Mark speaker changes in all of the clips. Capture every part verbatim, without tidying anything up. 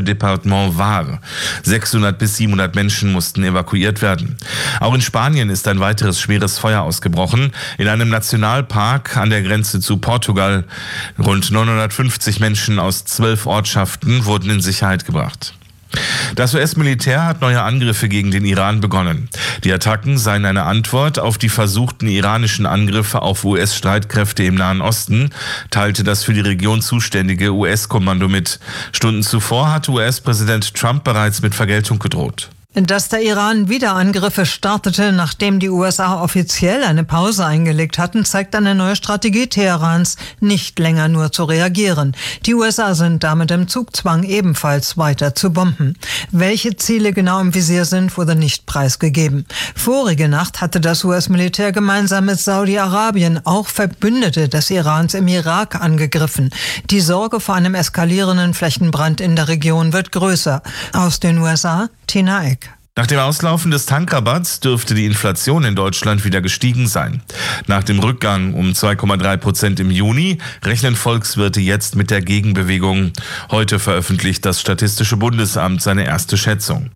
Speaker 1: Departement Var. sechshundert bis siebenhundert Menschen mussten evakuiert werden. Auch in Spanien ist ein weiteres schweres Feuer ausgebrochen. In einem Nationalpark an der Grenze zu Portugal. Rund neunhundertfünfzig Menschen aus zwölf Ortschaften wurden in Sicherheit gebracht. Das U S-Militär hat neue Angriffe gegen den Iran begonnen. Die Attacken seien eine Antwort auf die versuchten iranischen Angriffe auf U S-Streitkräfte im Nahen Osten, teilte das für die Region zuständige U S-Kommando mit. Stunden zuvor hatte U S-Präsident Trump bereits mit Vergeltung gedroht.
Speaker 2: Dass der Iran wieder Angriffe startete, nachdem die U S A offiziell eine Pause eingelegt hatten, zeigt eine neue Strategie Teherans, nicht länger nur zu reagieren. Die U S A sind damit im Zugzwang, ebenfalls weiter zu bomben. Welche Ziele genau im Visier sind, wurde nicht preisgegeben. Vorige Nacht hatte das U S-Militär gemeinsam mit Saudi-Arabien auch Verbündete des Irans im Irak angegriffen. Die Sorge vor einem eskalierenden Flächenbrand in der Region wird größer. Aus den U S A, Tina Eck.
Speaker 1: Nach dem Auslaufen des Tankrabatts dürfte die Inflation in Deutschland wieder gestiegen sein. Nach dem Rückgang um zwei Komma drei Prozent im Juni rechnen Volkswirte jetzt mit der Gegenbewegung. Heute veröffentlicht das Statistische Bundesamt seine erste Schätzung.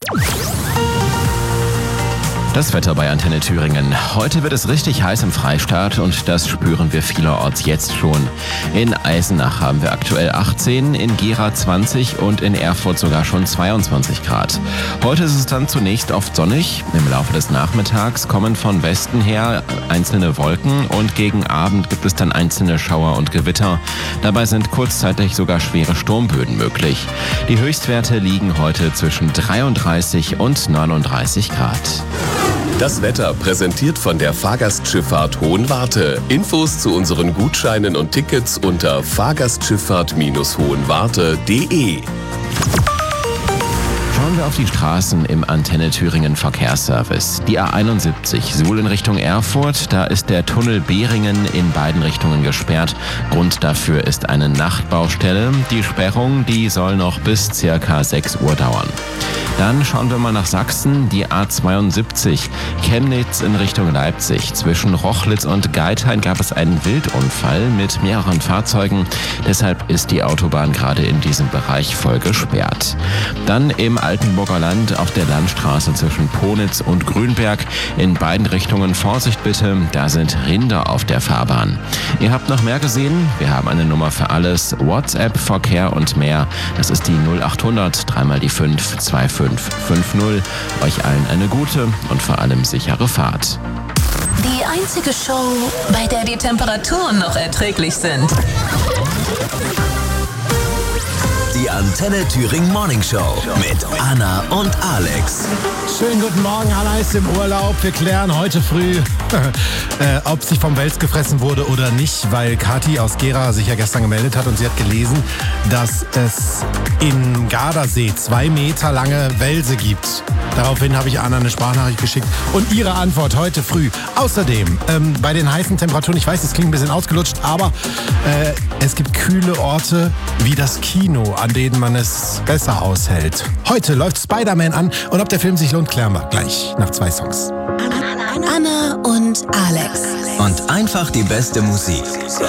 Speaker 3: Das Wetter bei Antenne Thüringen. Heute wird es richtig heiß im Freistaat und das spüren wir vielerorts jetzt schon. In Eisenach haben wir aktuell achtzehn, in Gera zwanzig und in Erfurt sogar schon zweiundzwanzig Grad. Heute ist es dann zunächst oft sonnig. Im Laufe des Nachmittags kommen von Westen her einzelne Wolken und gegen Abend gibt es dann einzelne Schauer und Gewitter. Dabei sind kurzzeitig sogar schwere Sturmböen möglich. Die Höchstwerte liegen heute zwischen dreiunddreißig und neununddreißig Grad.
Speaker 4: Das Wetter präsentiert von der Fahrgastschifffahrt Hohenwarte. Infos zu unseren Gutscheinen und Tickets unter fahrgastschifffahrt hohenwarte punkt de.
Speaker 3: Schauen wir auf die Straßen im Antenne Thüringen Verkehrsservice. Die A einundsiebzig, Suhl in Richtung Erfurt, da ist der Tunnel Behringen in beiden Richtungen gesperrt. Grund dafür ist eine Nachtbaustelle. Die Sperrung, die soll noch bis circa sechs Uhr dauern. Dann schauen wir mal nach Sachsen, die A zweiundsiebzig, Chemnitz in Richtung Leipzig. Zwischen Rochlitz und Geithain gab es einen Wildunfall mit mehreren Fahrzeugen. Deshalb ist die Autobahn gerade in diesem Bereich voll gesperrt. Dann im Altenburger Land auf der Landstraße zwischen Ponitz und Grünberg. In beiden Richtungen Vorsicht bitte, da sind Rinder auf der Fahrbahn. Ihr habt noch mehr gesehen? Wir haben eine Nummer für alles. WhatsApp, Verkehr und mehr. Das ist die null achthundert, dreimal die fünf, zwei fünf fünf null. Euch allen eine gute und vor allem sichere Fahrt.
Speaker 5: Die einzige Show, bei der die Temperaturen noch erträglich sind.
Speaker 6: Die Antenne Thüringen Morning Show mit Anna und Alex.
Speaker 7: Schönen guten Morgen, Anna ist im Urlaub. Wir klären heute früh, äh, ob sie vom Wels gefressen wurde oder nicht, weil Kathi aus Gera sich ja gestern gemeldet hat und sie hat gelesen, dass es in Gardasee zwei Meter lange Welse gibt. Daraufhin habe ich Anna eine Sprachnachricht geschickt und ihre Antwort heute früh. Außerdem, ähm, bei den heißen Temperaturen, ich weiß, es klingt ein bisschen ausgelutscht, aber äh, es gibt kühle Orte wie das Kino, an denen man es besser aushält. Heute läuft Spider-Man an und ob der Film sich lohnt, klären wir gleich nach zwei Songs.
Speaker 5: Anna und Alex.
Speaker 6: Und einfach die beste Musik.